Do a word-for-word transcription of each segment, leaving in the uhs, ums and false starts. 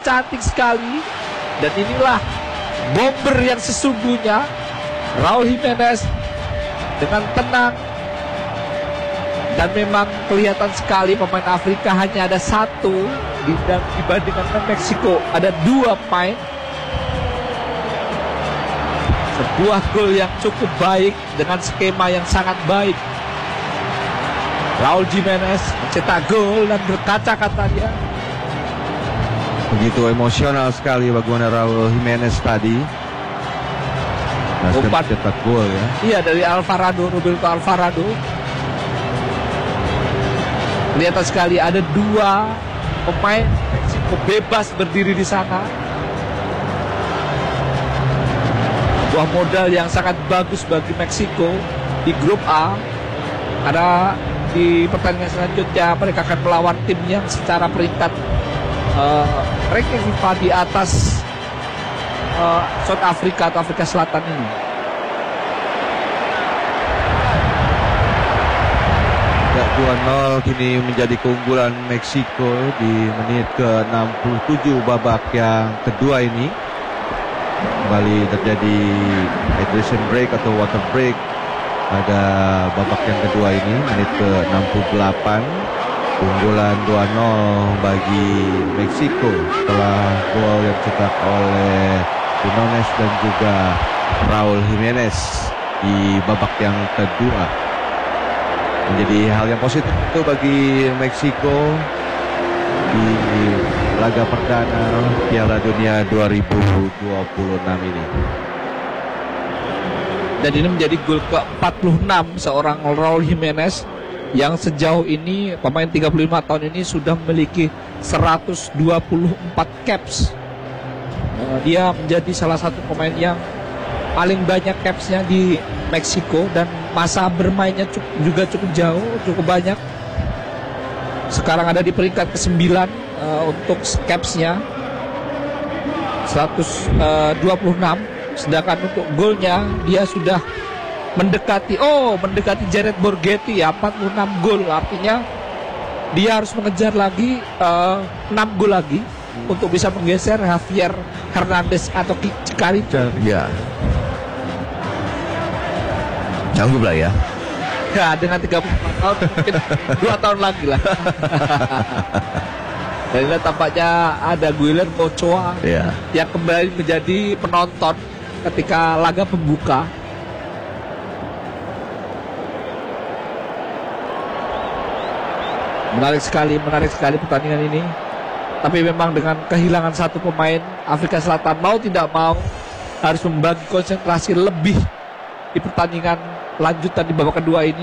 cantik sekali. Dan inilah bomber yang sesungguhnya, Raul Jimenez dengan tenang. Dan memang kelihatan sekali pemain Afrika hanya ada satu dibandingkan Meksiko ada dua pemain. Sebuah gol yang cukup baik dengan skema yang sangat baik. Raul Jimenez mencetak gol dan berkaca-kaca dia. Begitu emosional sekali bagaimana Raul Jimenez tadi. Nasdem cetak gol ya. Iya, dari Alvarado, Roberto Alvarado. Kelihatan sekali ada dua pemain Meksiko bebas berdiri di sana. Sebuah modal yang sangat bagus bagi Meksiko di grup A. Karena di pertandingan selanjutnya mereka akan melawan tim yang secara peringkat uh, ranking FIFA di atas uh, South Africa atau Afrika Selatan ini. dua nol kini menjadi keunggulan Meksiko di menit ke enam puluh tujuh babak yang kedua ini. Kembali terjadi hydration break atau water break pada babak yang kedua ini, menit ke enam puluh delapan. Keunggulan dua nol bagi Meksiko setelah gol yang dicetak oleh Quinones dan juga Raul Jimenez di babak yang kedua. Menjadi hal yang positif itu bagi Meksiko di laga perdana Piala Dunia dua ribu dua puluh enam ini. Dan ini menjadi gol ke empat puluh enam seorang Raul Jimenez yang sejauh ini pemain tiga puluh lima tahun ini sudah memiliki seratus dua puluh empat caps. Dia menjadi salah satu pemain yang paling banyak capsnya di Meksiko dan masa bermainnya cukup, juga cukup jauh, cukup banyak. Sekarang ada di peringkat kesembilan uh, untuk capsnya seratus dua puluh enam, sedangkan untuk golnya dia sudah mendekati oh mendekati Jared Borghetti ya, empat puluh enam gol. Artinya dia harus mengejar lagi uh, enam gol lagi hmm. untuk bisa menggeser Javier Hernandez atau Chicharito. Ya. Sanggup lah ya. Ya, dengan tiga puluh empat tahun mungkin dua tahun lagi lah. Dan ini tampaknya ada Guillermo Ochoa ya, yang kembali menjadi penonton ketika laga pembuka. Menarik sekali, menarik sekali pertandingan ini. Tapi memang dengan kehilangan satu pemain, Afrika Selatan mau tidak mau harus membagi konsentrasi lebih di pertandingan lanjutan di babak kedua ini.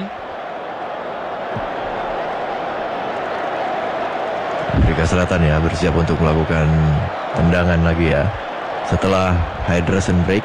Afrika Selatan ya bersiap untuk melakukan tendangan lagi ya setelah hydration break.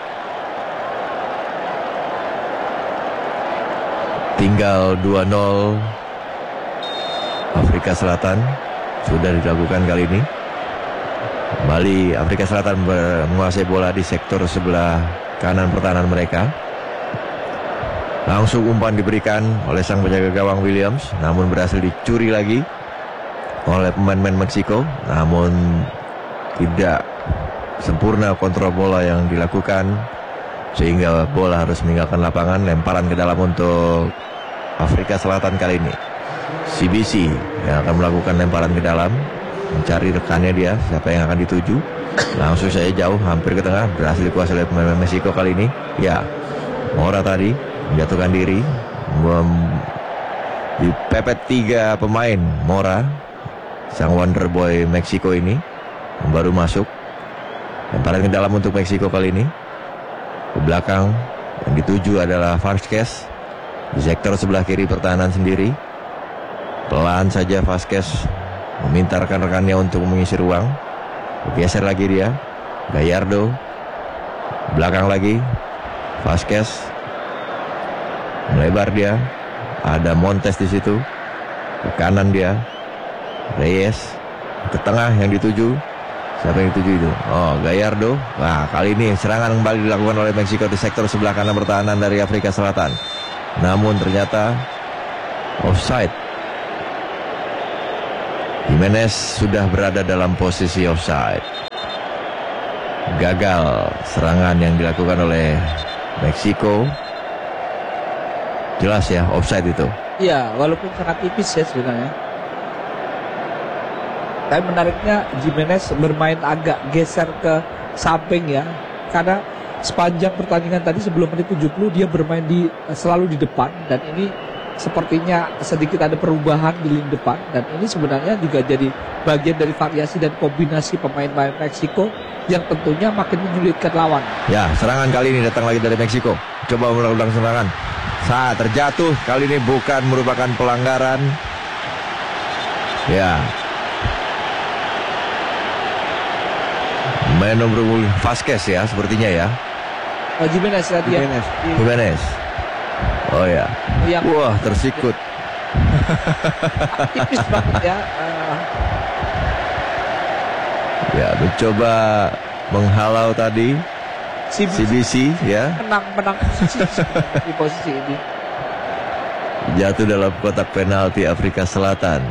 Tinggal dua nol Afrika Selatan sudah dilakukan kali ini. Kembali Afrika Selatan menguasai bola di sektor sebelah kanan pertahanan mereka. Langsung umpan diberikan oleh sang penjaga gawang Williams, namun berhasil dicuri lagi oleh pemain-pemain Meksiko. Namun tidak sempurna kontrol bola yang dilakukan, sehingga bola harus meninggalkan lapangan. Lemparan ke dalam untuk Afrika Selatan kali ini. C B C yang akan melakukan lemparan ke dalam, mencari rekannya dia, siapa yang akan dituju. Langsung saja jauh, hampir ke tengah, berhasil dikuasai oleh pemain Meksiko kali ini. Ya, Mora tadi menjatuhkan diri, dipepet tiga pemain. Mora, sang wonder boy Meksiko ini, yang baru masuk. Lemparan ke dalam untuk Meksiko kali ini. Ke belakang, yang dituju adalah Vázquez di sektor sebelah kiri pertahanan sendiri. Pelan saja Vázquez meminta rekan-rekannya untuk mengisi ruang. Bergeser lagi dia, Gallardo. Belakang lagi, Vázquez. Melebar dia, ada Montes di situ. Ke kanan dia, Reyes. Ke tengah yang dituju, siapa yang dituju itu? Oh, Gallardo. Wah, kali ini serangan kembali dilakukan oleh Meksiko di sektor sebelah kanan pertahanan dari Afrika Selatan. Namun ternyata offside. Jimenez sudah berada dalam posisi offside. gagal serangan yang dilakukan oleh Meksiko. Jelas ya offside itu. Iya, walaupun sangat tipis ya sebenarnya. Tapi menariknya Gimenez bermain agak geser ke samping ya, karena sepanjang pertandingan tadi sebelum menit tujuh puluh dia bermain di selalu di depan, dan ini sepertinya sedikit ada perubahan di lini depan, dan ini sebenarnya juga jadi bagian dari variasi dan kombinasi pemain-pemain Meksiko yang tentunya makin menyulitkan lawan. Ya, serangan kali ini datang lagi dari Meksiko. Coba ulang-ulang serangan. Saat terjatuh kali ini bukan merupakan pelanggaran. Ya. Main nomor Vasquez ya sepertinya ya. Oh, Gimenez tadi ya. Gimenez. Jimenez. Oh ya. Yang Wah, tersikut. tipis banget ya. Uh, Ya, mencoba menghalau tadi si C B C ya. menang menang posisi di posisi ini. Jatuh dalam kotak penalti Afrika Selatan.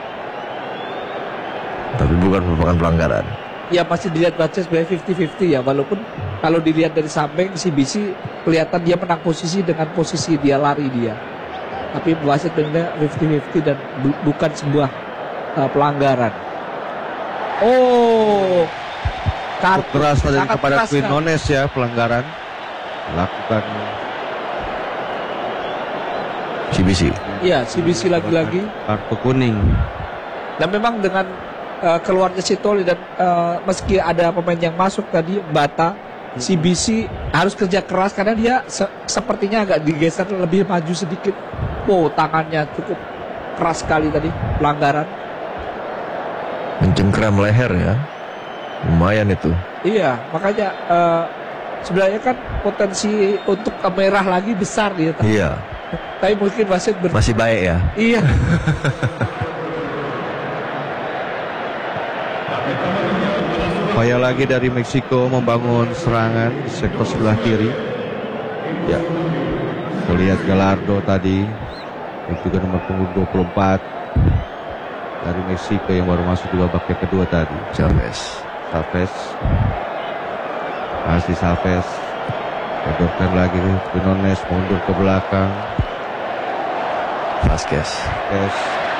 Tapi bukan merupakan pelanggaran. Ya masih dilihat baca sebagai lima puluh lima puluh ya, walaupun kalau dilihat dari samping C B C kelihatan dia menang posisi dengan posisi dia lari dia. Tapi wasit menilai lima puluh lima puluh dan bu- bukan sebuah uh, pelanggaran. Oh, kartu Keras tadi sangat kepada keras, kan? Quinones ya, pelanggaran. Lakukan C B C. Iya, C B C lagi-lagi. kartu kuning. Dan memang dengan uh, keluarnya Sitoli dan uh, meski ada pemain yang masuk tadi Bata, C B C harus kerja keras karena dia se- sepertinya agak digeser lebih maju sedikit. Wow, tangannya cukup keras sekali tadi, pelanggaran. Mencengkram leher ya. Lumayan itu. Iya, makanya uh, sebenarnya kan potensi untuk merah lagi besar dia. Iya. Tapi mungkin wasit ber- Masih baik ya. Iya. Upaya lagi dari Meksiko membangun serangan di sektor sebelah kiri. Ya, kita lihat Gallardo tadi, dan juga nomor punggung dua puluh empat dari Meksiko yang baru masuk di babak yang kedua tadi. Chavez. Chavez, masih Chavez, mundurkan lagi Quinones, mundur ke belakang. Vasquez. Yes.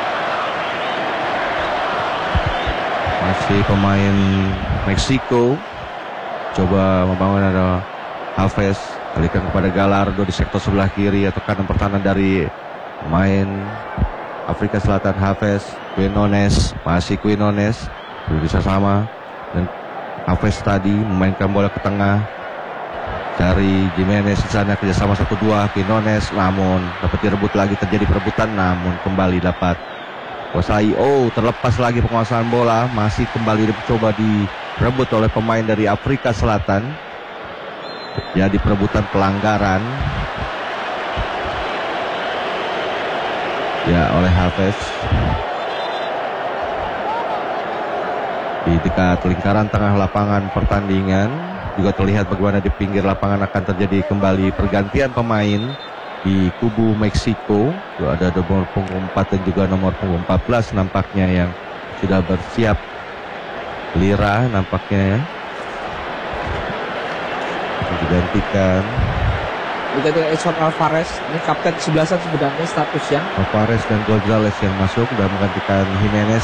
Masih pemain Meksiko coba membangun, ada Chavez, alihkan kepada Gallardo di sektor sebelah kiri atau kanan pertahanan dari main Afrika Selatan. Chavez, Quinones, masih Quinones, belum bisa sama, dan Chavez tadi memainkan bola ke tengah dari Gimenez di sana, kerjasama satu dua Quinones, namun dapat direbut lagi, terjadi perebutan, namun kembali dapat kuasai. Oh, terlepas lagi penguasaan bola, masih kembali dicoba direbut oleh pemain dari Afrika Selatan. Jadi perebutan pelanggaran ya oleh Chavez di dekat lingkaran tengah lapangan pertandingan. Juga terlihat bagaimana di pinggir lapangan akan terjadi kembali pergantian pemain di kubu Meksiko. Ada nomor punggung empat dan juga nomor punggung empat belas nampaknya yang sudah bersiap. Lira nampaknya ya, digantikan. Diganti Edson Alvarez, ini kapten sebelasan sebenarnya statusnya. Alvarez dan Gonzalez yang masuk dan menggantikan Jimenez.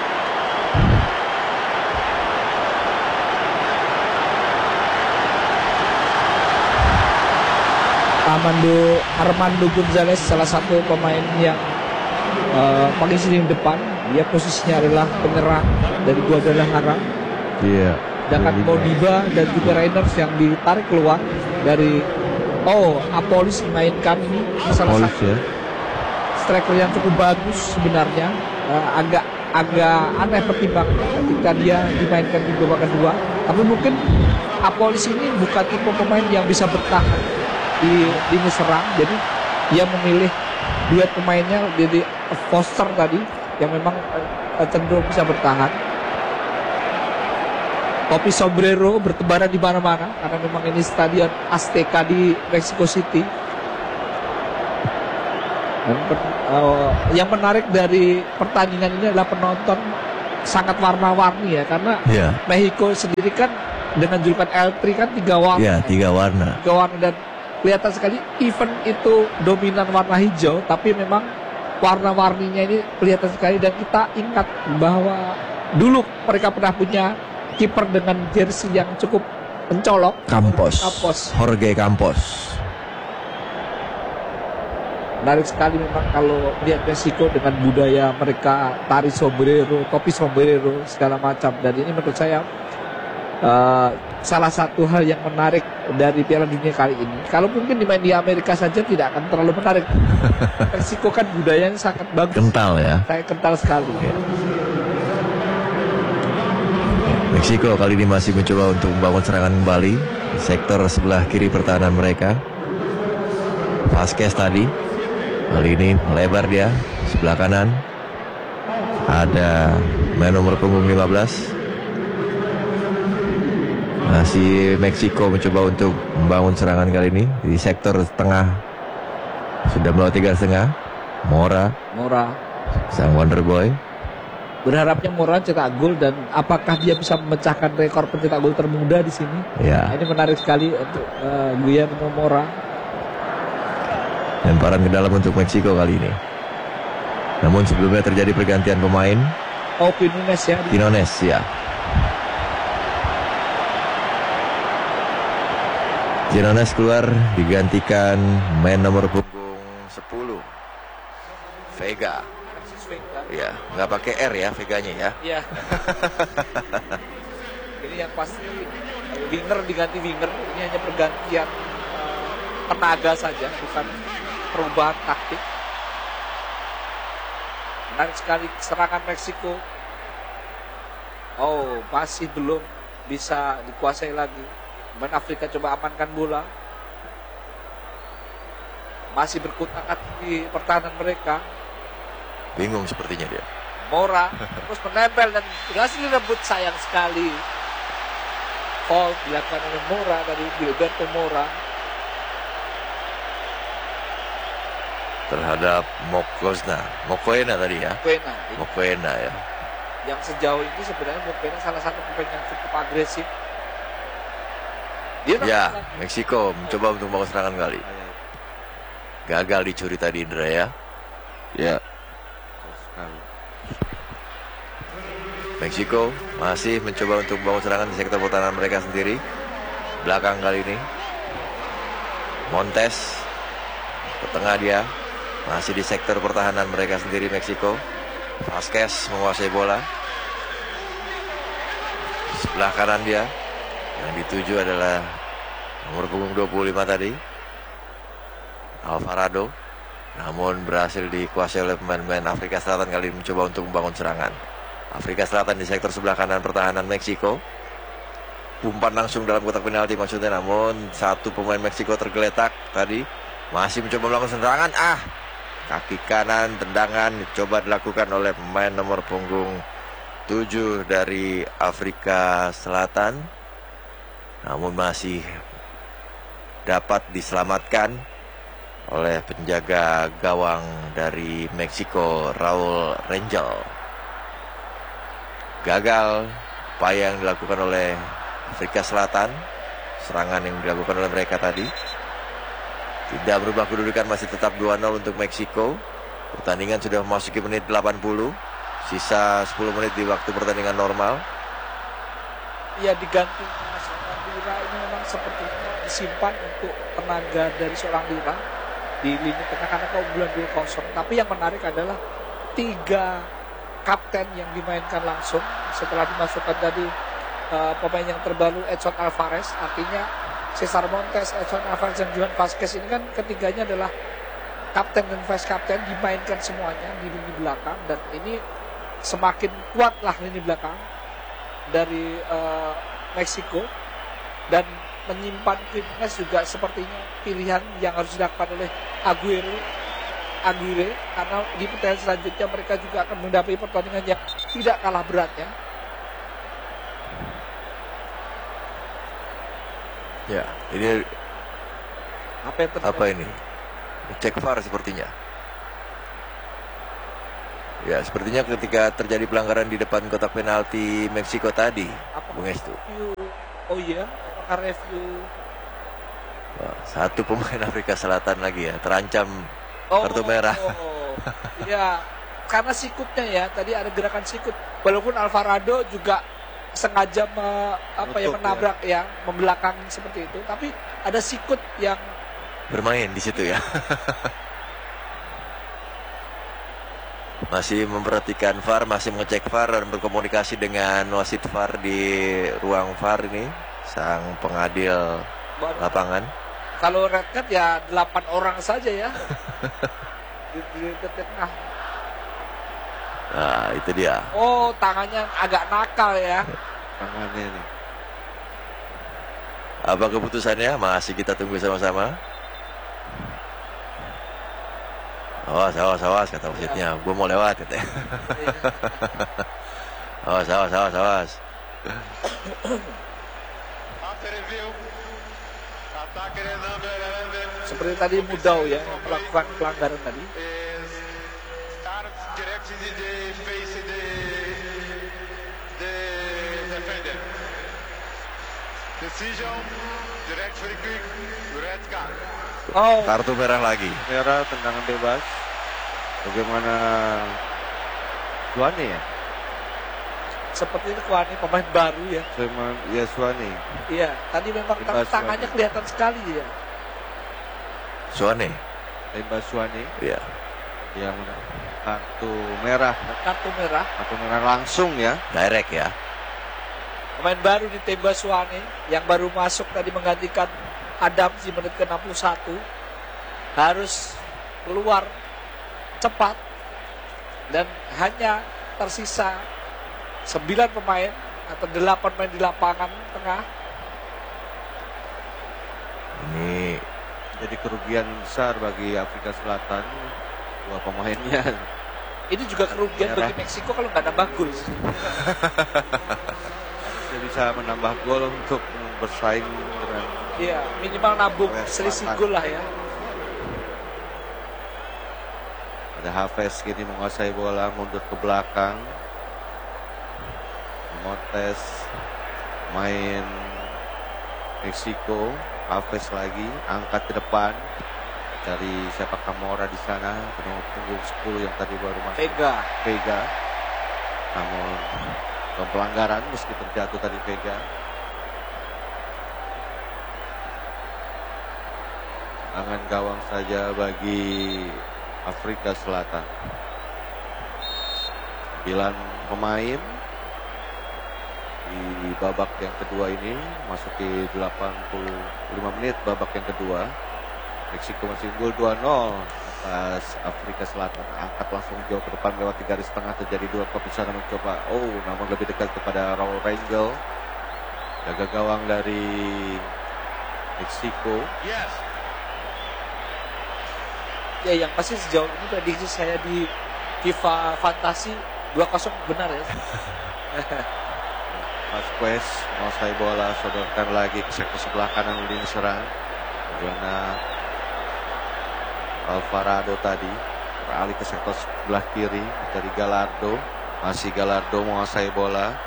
Armando Armando Gonzalez salah satu pemain yang uh, paling sering depan. Dia posisinya adalah penyerang dari Guadalajara. Iya. Sedangkan Modiba dan juga Reyners yang ditarik keluar dari oh Apolis dimainkan. Ini salah Polis satu ya. striker yang cukup bagus sebenarnya. Uh, agak agak aneh pertimbangannya ketika dia dimainkan di babak kedua. Tapi mungkin Apolis ini bukan tipe pemain yang bisa bertahan di lini serang, jadi dia memilih duet pemainnya jadi Foster tadi yang memang uh, cenderung bisa bertahan. Topi sombrero bertebaran di mana-mana karena memang ini stadion Azteca di Mexico City. Dan uh, yang menarik dari pertandingan ini adalah penonton sangat warna-warni ya, karena Iya. Meksiko sendiri kan dengan julukan L tiga kan tiga warna. Ya, tiga warna. Tiga warna dan kelihatan sekali event itu dominan warna hijau, tapi memang warna-warninya ini kelihatan sekali. Dan kita ingat bahwa dulu mereka pernah punya kiper dengan jersey yang cukup mencolok, Campos. Campos. Jorge Campos. Menarik sekali memang kalau lihat Meksiko dengan budaya mereka, tari sombrero, topi sombrero, segala macam. Dan ini menurut saya uh, salah satu hal yang menarik dari Piala Dunia kali ini. Kalau mungkin dimain di Amerika saja tidak akan terlalu menarik. Meksiko kan budayanya sangat bagus. Kental ya. Saya kental sekali. Meksiko kali ini masih mencoba untuk membangun serangan kembali di sektor sebelah kiri pertahanan mereka. Vasquez tadi. Kali ini melebar dia sebelah kanan. Ada main nomor punggung lima belas. Masih Meksiko mencoba untuk membangun serangan kali ini di sektor tengah. Sudah melewati garis tengah. Mora, Mora, sang Wonder Boy. berharapnya Mora cetak gol, dan apakah dia bisa memecahkan rekor pencetak gol termuda di sini? Ya, Ini menarik sekali untuk uh, Guillermo Mora. lemparan ke dalam untuk Meksiko kali ini. Namun sebelumnya terjadi pergantian pemain. Oh, Quinones ya. Quinones ya. Quinones keluar digantikan main nomor punggung sepuluh, Vega. Ya, nggak pakai R ya Veganya ya. Iya. Ini yang pasti winger diganti winger. Ini hanya pergantian uh, tenaga saja, bukan perubahan taktik. Menarik sekali serangan Meksiko. Oh, masih belum bisa dikuasai lagi. Pemain Afrika coba amankan bola. Masih berkutat di pertahanan mereka. Bingung sepertinya dia. Mora terus menempel dan berhasil direbut, sayang sekali. Foul dilakukan oleh Mora dari Gilberto Mora Terhadap Mokozna, Mokoena tadi ya. Mokoena. Mokoena ya. Yang sejauh ini sebenarnya Mokoena salah satu pemain yang cukup agresif. Dia Ya, Meksiko mencoba untuk membangun serangan kali. Gagal dicuri tadi Indra ya. Ya. Meksiko masih mencoba untuk membangun serangan di sektor pertahanan mereka sendiri. Belakang kali ini Montes ke tengah dia. Masih di sektor pertahanan mereka sendiri Meksiko. Vasquez menguasai bola. Sebelah kanan dia. Yang dituju adalah nomor punggung dua puluh lima tadi, Alvarado. Namun berhasil dikuasai oleh pemain-pemain Afrika Selatan kali ini mencoba untuk membangun serangan. Afrika Selatan di sektor sebelah kanan pertahanan Meksiko. Umpan langsung dalam kotak penalti maksudnya, namun satu pemain Meksiko tergeletak tadi. Masih mencoba melakukan serangan. Ah, kaki kanan tendangan coba dilakukan oleh pemain nomor punggung tujuh dari Afrika Selatan. Namun masih dapat diselamatkan oleh penjaga gawang dari Meksiko, Raul Rangel. Gagal upaya yang dilakukan oleh Afrika Selatan. Serangan yang dilakukan oleh mereka tadi tidak berubah kedudukan, masih tetap dua nol untuk Meksiko. Pertandingan sudah memasuki menit delapan puluh. Sisa sepuluh menit di waktu pertandingan normal. Ya, diganti seorang Lira ini memang sepertinya disimpan untuk tenaga dari seorang Lira di lini tengah karena keunggulan dua kosong. Tapi yang menarik adalah tiga kapten yang dimainkan langsung setelah dimasukkan tadi uh, pemain yang terbaru Edson Alvarez. Artinya Cesar Montes, Edson Alvarez dan Johan Vasquez ini kan ketiganya adalah kapten dan vice kapten, dimainkan semuanya di lini belakang, dan ini semakin kuatlah lini belakang dari uh, Meksiko. Dan menyimpan Quinones juga sepertinya pilihan yang harus dilakukan oleh Aguero Aguirre, karena di pertandingan selanjutnya mereka juga akan menghadapi pertandingan yang tidak kalah beratnya. Ya, ini Apa yang terjadi? apa ini? Cek V A R sepertinya. Ya, sepertinya ketika terjadi pelanggaran di depan kotak penalti Meksiko tadi, Apa? Bung Estu. Review Oh iya, apakah review? Wah, satu pemain Afrika Selatan lagi ya terancam Oh, kartu merah. oh, iya, karena sikutnya ya. Tadi ada gerakan sikut. Walaupun Alvarado juga sengaja me, apa ya Menutup, menabrak ya, membelakang seperti itu, tapi ada sikut yang Bermain di situ ya. Masih memperhatikan V A R, masih mengecek V A R dan berkomunikasi dengan wasit V A R di ruang V A R ini, sang pengadil baru- lapangan. kalau red card ya delapan orang saja ya. di, di, di tengah. Nah, itu dia. Oh, tangannya agak nakal ya. Tangannya nih. Apa keputusannya? Masih kita tunggu sama-sama. Awas, awas, awas, kata wasitnya. Gue mau lewat, katanya. Awas, awas, awas, awas. After review, attacker number eleven Seperti tadi Mudau ya yang melakukan pelanggaran tadi. is starts directing the face the the defender. Decision, direct free kick, red card. Oh, Kartu merah lagi. Merah, tendangan bebas. Bagaimana Suwane ya? seperti itu Kwani pemain baru ya. Sama ya Suwane. Iya, tadi memang tang- Bebas tangannya lagi. kelihatan sekali ya. Suwane. Temba Suwane Iya. yang kartu merah. Kartu merah. Kartu merah langsung ya. Direct ya. Pemain baru di Temba Suwane yang baru masuk tadi menggantikan Adam di menit ke enam puluh satu. Harus keluar cepat dan hanya tersisa sembilan pemain atau delapan pemain di lapangan tengah. Ini Jadi kerugian besar bagi Afrika Selatan. Dua pemainnya. Ini juga kerugian Merah. bagi Meksiko kalau nggak nambah gol. Dia bisa menambah gol untuk bersaing dengan Iya, minimal nabung Korea selisih Selatan. gol lah ya. ada Hafez kini menguasai bola, mundur ke belakang. Montes main Meksiko, Hafez lagi angkat ke depan. Dari siapa Kamora di sana, penunggu punggung sepuluh yang tadi baru masuk. Vega. Vega. Namun dalam pelanggaran meski terjatuh tadi Vega. Tangan gawang saja bagi Afrika Selatan. sembilan pemain di babak yang kedua ini, masuki delapan puluh lima menit babak yang kedua. Meksiko masih unggul dua nol atas Afrika Selatan. Angkat langsung jauh ke depan lewat tiga garis tengah, terjadi dua klub di sana mencoba. Oh, namun lebih dekat kepada Raul Rangel. Jaga gawang dari Meksiko. Yes. Ya yang pasti sejauh ini prediksi saya di FIFA Fantasi dua kosong benar ya. Vasquez menguasai bola, sodorkan lagi ke sektor sebelah kanan lini serang. Bagaimana Alvarado tadi beralih ke sektor sebelah kiri dari Gallardo. Masih Gallardo menguasai bola.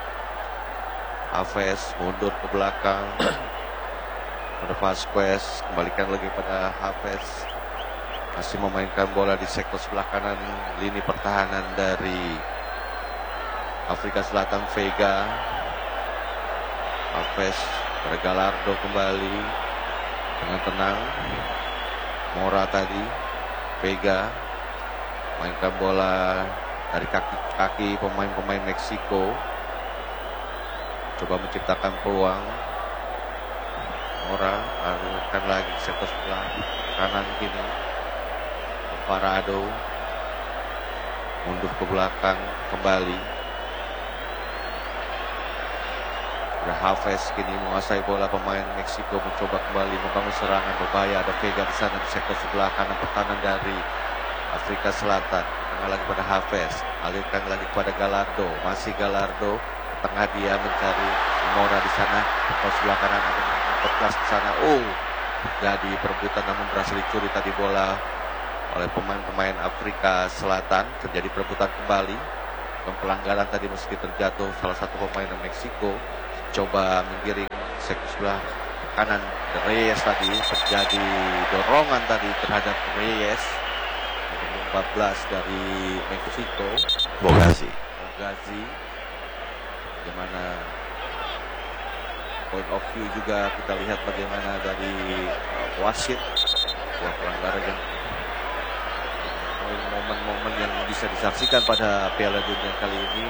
Hafez mundur ke belakang. Pada Vasquez, kembalikan lagi pada Hafez. Masih memainkan bola di sektor sebelah kanan lini pertahanan dari Afrika Selatan. Vega, Hafez pada Gallardo kembali dengan tenang. Mora tadi, Vega mainkan bola dari kaki-kaki pemain-pemain Meksiko, coba menciptakan peluang. Mora lakukan lagi sektor sebelah kanan kini. Alvarado mundur ke belakang kembali. Hafez kini menguasai bola, pemain Meksiko mencoba kembali membangun serangan berbahaya. Ada Vega di sana di sektor sebelah kanan pertahanan dari Afrika Selatan. Tengah lagi pada Hafez, alirkan lagi kepada Gallardo. Masih Gallardo, tengah dia mencari Mora di sana. Sektor sebelah kanan ada empat belas di sana. Oh, jadi perebutan namun berhasil dicuri tadi bola oleh pemain-pemain Afrika Selatan. Terjadi perebutan kembali. Dan pelanggaran tadi meski terjatuh salah satu pemain Meksiko. Coba menggiring sektor sebelah kanan Reyes tadi terjadi dorongan tadi terhadap Reyes. Nomor empat belas dari Meksiko, Bogazi. Bogazi. Bagaimana point of view juga kita lihat bagaimana dari uh, wasit, sebuah pelanggaran yang momen-momen yang bisa disaksikan pada Piala Dunia kali ini.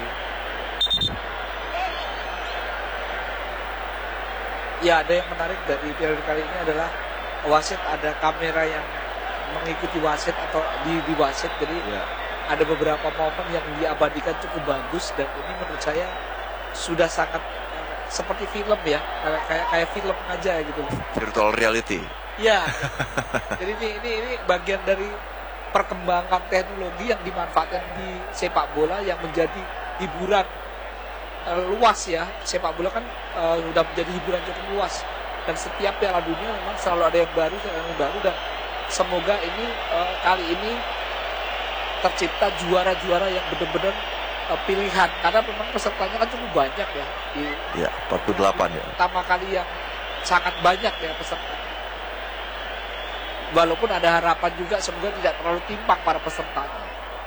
Ya, ada yang menarik dari Piala Dunia kali ini adalah wasit, ada kamera yang mengikuti wasit atau di, di wasit, jadi Ya. ada beberapa momen yang diabadikan cukup bagus, dan ini menurut saya sudah sangat eh, seperti film ya, kayak kayak, kayak film aja gitu. Virtual reality. Ya, jadi ini, ini ini bagian dari perkembangan teknologi yang dimanfaatkan di sepak bola yang menjadi hiburan eh, luas ya. Sepak bola kan eh, sudah menjadi hiburan cukup luas, dan setiap Piala Dunia memang selalu ada yang baru, selalu ada yang baru, dan semoga ini eh, kali ini tercipta juara-juara yang benar-benar eh, pilihan, karena memang pesertanya kan cukup banyak ya. Di Ya, empat puluh delapan ya. pertama kali yang sangat banyak ya peserta. Walaupun ada harapan juga semoga tidak terlalu timpang para pesertanya.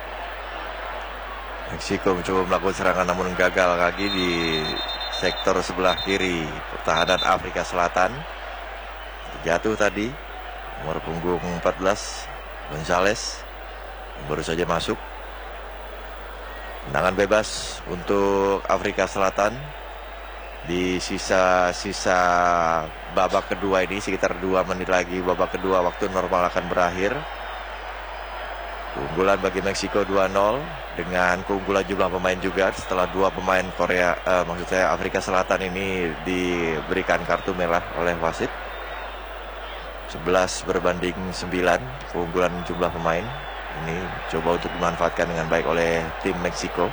Meksiko mencoba melakukan serangan namun gagal lagi di sektor sebelah kiri pertahanan Afrika Selatan. Terjatuh tadi nomor punggung empat belas Gonzales yang baru saja masuk. Tendangan bebas untuk Afrika Selatan di sisa-sisa babak kedua ini, sekitar dua menit lagi babak kedua waktu normal akan berakhir. Keunggulan bagi Meksiko dua nol dengan keunggulan jumlah pemain juga setelah dua pemain Korea eh, maksud saya Afrika Selatan ini diberikan kartu merah oleh wasit. sebelas berbanding sembilan keunggulan jumlah pemain ini coba untuk dimanfaatkan dengan baik oleh tim Meksiko.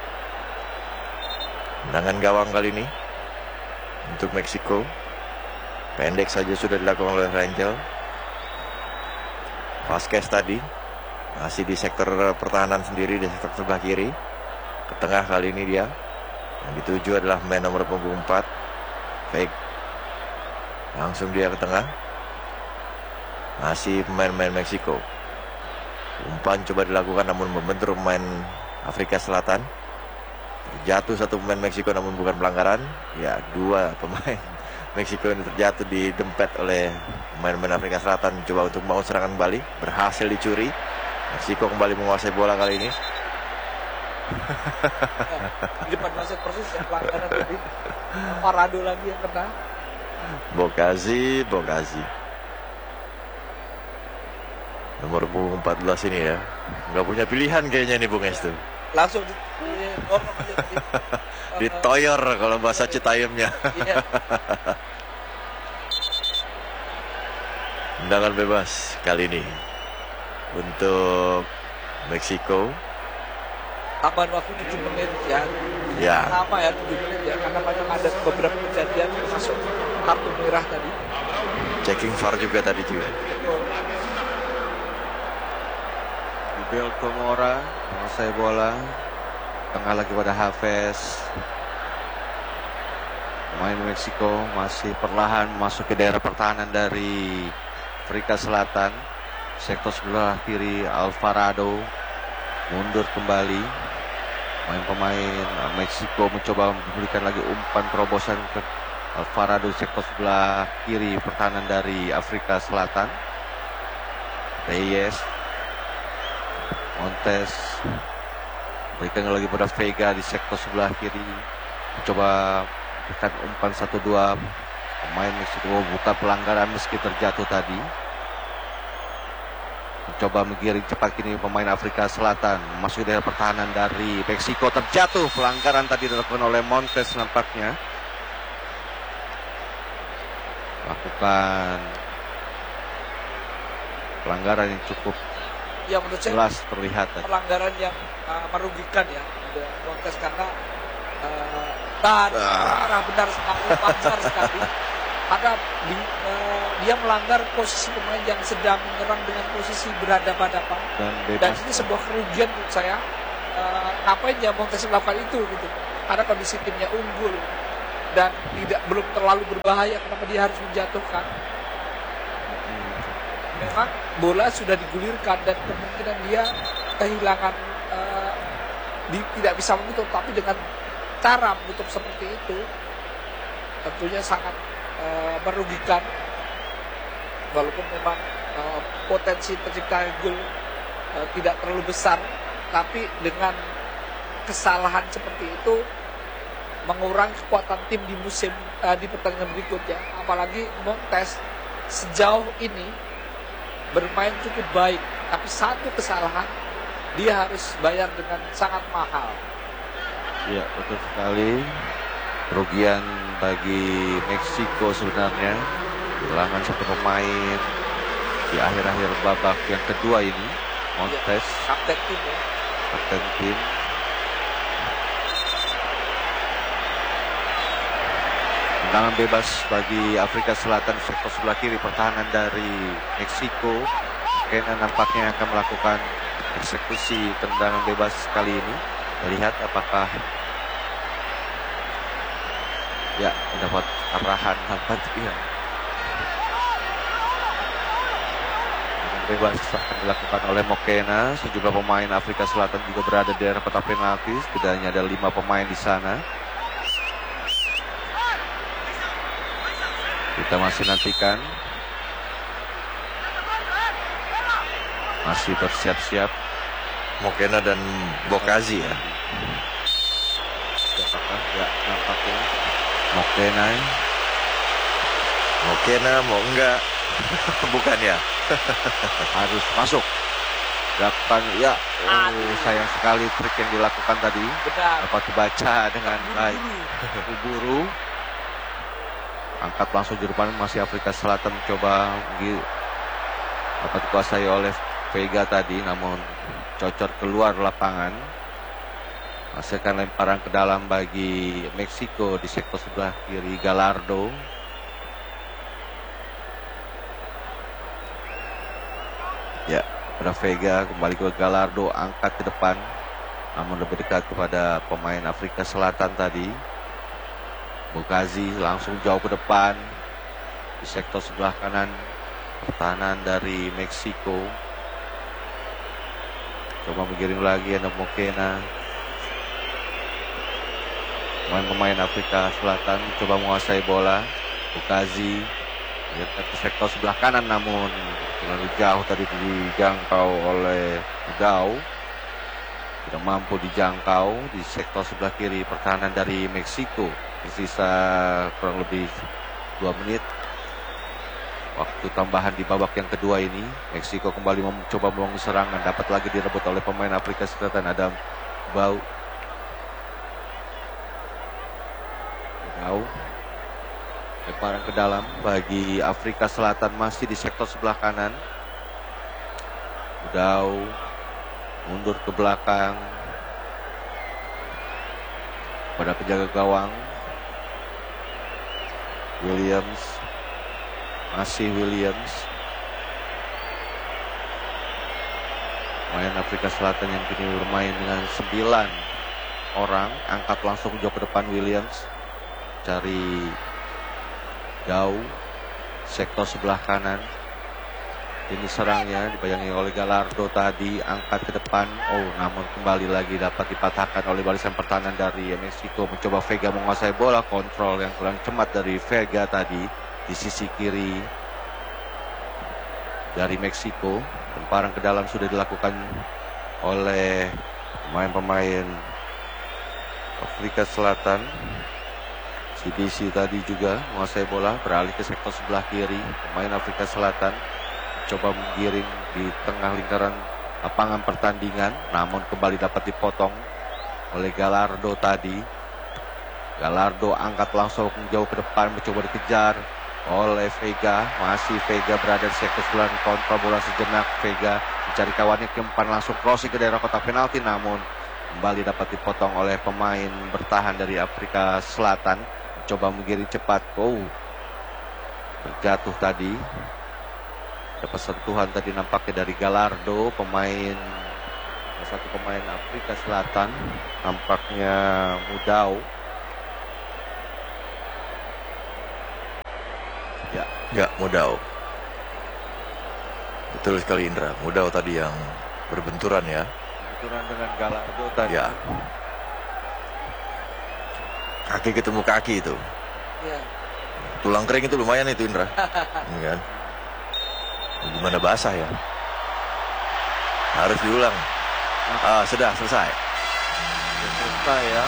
Tendangan gawang kali ini untuk Meksiko pendek saja sudah dilakukan oleh Rangel. Vasquez tadi masih di sektor pertahanan sendiri, di sektor sebelah kiri. Ke tengah kali ini dia. Yang dituju adalah pemain nomor punggung empat Fake. Langsung dia ke tengah. Masih pemain-pemain Meksiko. Umpan coba dilakukan namun membentur pemain Afrika Selatan. Terjatuh satu pemain Meksiko namun bukan pelanggaran. Ya, dua pemain Meksiko ini terjatuh didempet oleh pemain-pemain Afrika Selatan. Coba untuk mau serangan kembali, berhasil dicuri. Meksiko kembali menguasai bola kali ini. Di depan wasit persis yang pelanggaran tadi. Parado lagi yang kena. Bogazi, Bogazi. Nomor punggung empat belas ini ya. Nggak punya pilihan kayaknya nih Bung Estu. Langsung di, di dorong aja di, Ditoyor kalau bahasa Citayamnya. Iya. Tendangan bebas kali ini untuk Meksiko. Tambahan waktu tujuh menit ya. Ya. Lama ya tujuh menit ya, karena banyak ada beberapa kejadian termasuk kartu merah tadi. Checking V A R juga tadi juga. Belko Mora menguasai bola, tengah lagi pada Hafiz. Pemain Meksiko masih perlahan masuk ke daerah pertahanan dari Afrika Selatan. Sektor sebelah kiri Alvarado mundur kembali. Pemain-pemain Meksiko mencoba memberikan lagi umpan terobosan ke Alvarado sektor sebelah kiri pertahanan dari Afrika Selatan. Reyes, Montes berikan lagi pada Vega di sektor sebelah kiri, mencoba berikan umpan satu dua. Pemain Meksiko buka pelanggaran meski terjatuh tadi. Mencoba menggiring cepat kini pemain Afrika Selatan masuk daerah pertahanan dari Meksiko, terjatuh. Pelanggaran tadi dilakukan oleh Montes nampaknya. Lakukan pelanggaran yang cukup Ya menurut saya jelas terlihat tadi. pelanggaran yang uh, merugikan ya Montes, karena uh, dan arah benar sekali, wajar sekali, karena di, uh, dia melanggar posisi pemain yang sedang menyerang dengan posisi berhadapan-hadapan, Dan dan bebas. ini sebuah kerugian menurut saya. Uh, ngapain ya Montes melakukan itu gitu, karena kondisi timnya unggul. dan tidak belum terlalu berbahaya, kenapa dia harus menjatuhkan? Memang bola sudah digulirkan dan kemungkinan dia kehilangan uh, di, tidak bisa menutup, tapi dengan cara menutup seperti itu tentunya sangat uh, merugikan. Walaupun memang uh, potensi tercipta gol uh, tidak terlalu besar, tapi dengan kesalahan seperti itu mengurangi kekuatan tim di musim uh, di pertandingan berikutnya. Apalagi Montes sejauh ini bermain cukup baik, tapi satu kesalahan dia harus bayar dengan sangat mahal. Ya, betul sekali. Kerugian bagi Meksiko sebenarnya, kehilangan satu pemain di akhir-akhir babak yang kedua ini. Montes, Ya, kapten tim ya. kapten tim. Tendangan bebas bagi Afrika Selatan sektor sebelah kiri pertahanan dari Meksiko. Kena nampaknya akan melakukan eksekusi tendangan bebas kali ini. Lihat apakah ya mendapat arahan nampaknya. Tendangan bebas akan dilakukan oleh Mokena. Sejumlah pemain Afrika Selatan juga berada di daerah kotak penalti. Setidaknya ada lima pemain di sana. Kita masih nantikan. Masih bersiap-siap. Mokena dan Bokazi ya. Siapakah? Ya, nampaknya Mokena. Mokena mau enggak? Bukan ya. Harus masuk. Dapat ya. Oh, sayang sekali trik yang dilakukan tadi. Benar. Dapat dibaca dengan baik. Buru-buru. Buru. Angkat langsung juru pandang, masih Afrika Selatan mencoba dapat dikuasai oleh Vega tadi, namun cocor keluar lapangan. Hasilkan lemparan ke dalam bagi Meksiko di sektor sebelah kiri Gallardo. Ya, pada Vega kembali ke Gallardo, angkat ke depan, namun lebih dekat kepada pemain Afrika Selatan tadi. Bokazi langsung jauh ke depan di sektor sebelah kanan pertahanan dari Meksiko. Coba menggiring lagi ada Mokena. Pemain-pemain Afrika Selatan coba menguasai bola. Bokazi lihat ke sektor sebelah kanan, namun terlalu jauh tadi dijangkau oleh Udao. Tidak mampu dijangkau di sektor sebelah kiri pertahanan dari Meksiko. Tersisa kurang lebih dua menit waktu tambahan di babak yang kedua ini. Meksiko kembali mencoba membangun serangan, dapat lagi direbut oleh pemain Afrika Selatan Adam Bau. Bau lemparan ke dalam bagi Afrika Selatan, masih di sektor sebelah kanan. Udao mundur ke belakang pada penjaga gawang Williams, masih Williams. Pemain Afrika Selatan yang kini bermain dengan sembilan orang, angkat langsung jauh ke depan Williams, cari Dau, sektor sebelah kanan. Ini serangnya dibayangi oleh Gallardo tadi, angkat ke depan. Oh, namun kembali lagi dapat dipatahkan oleh barisan pertahanan dari Meksiko. Mencoba Vega menguasai bola, kontrol yang kurang cermat dari Vega tadi di sisi kiri dari Meksiko. Lemparan ke dalam sudah dilakukan oleh pemain-pemain Afrika Selatan. C D C tadi juga menguasai bola, beralih ke sektor sebelah kiri. Pemain Afrika Selatan coba menggiring di tengah lingkaran lapangan pertandingan, namun kembali dapat dipotong oleh Gallardo tadi. Gallardo angkat langsung jauh ke depan, mencoba dikejar oleh Vega. Masih Vega berada di sektor sebelah, kontrol bola sejenak. Vega mencari kawannya ke depan, langsung crossing ke daerah kotak penalti, namun kembali dapat dipotong oleh pemain bertahan dari Afrika Selatan. Coba menggiring cepat. Oh, terjatuh tadi. Dapat sentuhan tadi nampaknya dari Gallardo, pemain satu pemain Afrika Selatan, nampaknya Mudau. Ya, Mudau. Betul sekali Indra. Mudau tadi yang berbenturan ya. Benturan dengan Gallardo tadi. Ya. Kaki ketemu kaki itu. Ya. Tulang kering itu lumayan itu Indra. Ini kan. Gimana basah ya? Harus diulang. Ah, sudah selesai. Selesai ya.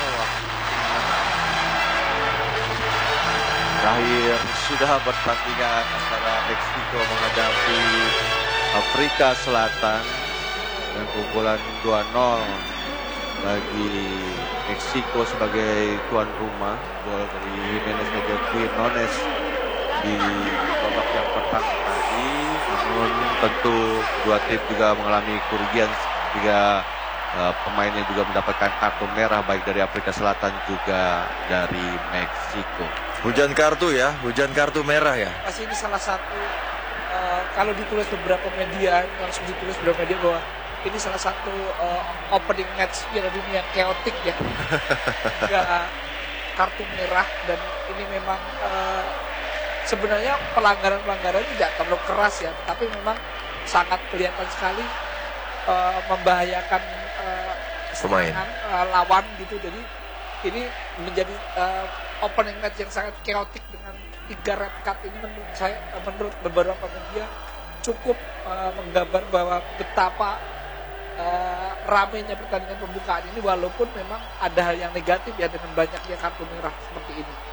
Terakhir sudah pertandingan antara Meksiko menghadapi Afrika Selatan dan keunggulan dua nol bagi Meksiko sebagai tuan rumah. Gol dari Jimenez dan Quinones di babak yang pertama tadi. Namun tentu dua tim juga mengalami kerugian jika uh, pemainnya juga mendapatkan kartu merah baik dari Afrika Selatan juga dari Meksiko. Hujan kartu ya, hujan kartu merah ya. Pasti ini salah satu uh, kalau ditulis beberapa media, langsung ditulis beberapa media bahwa ini salah satu uh, opening match Piala Dunia yang chaotic ya. Enggak kartu merah dan ini memang uh, sebenarnya pelanggaran-pelanggaran tidak terlalu keras ya, tapi memang sangat kelihatan sekali uh, membahayakan uh, serangan uh, lawan gitu. Jadi ini menjadi uh, opening match yang sangat chaotic dengan tiga red card ini menurut saya, menurut beberapa media cukup uh, menggambar bahwa betapa uh, ramainya pertandingan pembukaan ini, walaupun memang ada hal yang negatif ya dengan banyaknya kartu merah seperti ini.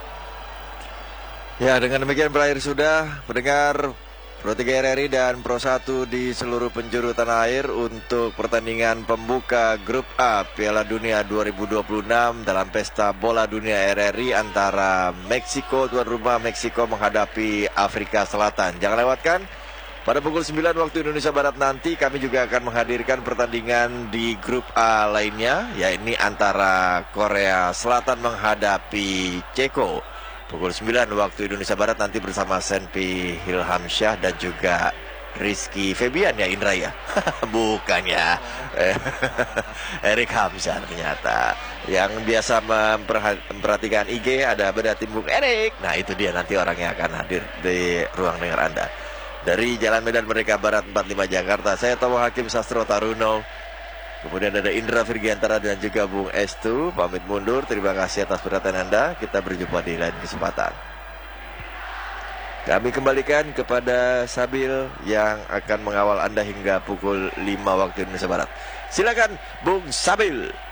Ya, dengan demikian berakhir sudah pendengar Pro tiga R R I dan Pro satu di seluruh penjuru tanah air untuk pertandingan pembuka Grup A Piala Dunia dua ribu dua puluh enam dalam Pesta Bola Dunia R R I antara Meksiko, tuan rumah Meksiko menghadapi Afrika Selatan. Jangan lewatkan, pada pukul sembilan waktu Indonesia Barat nanti kami juga akan menghadirkan pertandingan di Grup A lainnya, yakni antara Korea Selatan menghadapi Ceko. Pukul sembilan waktu Indonesia Barat nanti bersama Senpi Hilhamsyah dan juga Rizky Febian ya Indra ya. Bukan ya. Erik Hamzah ternyata. Yang biasa memperhatikan I G ada beda timbuk Erik. Nah itu dia nanti orangnya akan hadir di ruang dengar Anda. Dari Jalan Medan Merdeka Barat empat puluh lima Jakarta, saya Tomo Hakim Sastro Taruno. Kemudian ada Indra Virgiantara dan juga Bung Estu. Pamit mundur, terima kasih atas perhatian Anda. Kita berjumpa di lain kesempatan. Kami kembalikan kepada Sabil yang akan mengawal Anda hingga pukul lima waktu Indonesia Barat. Silakan Bung Sabil.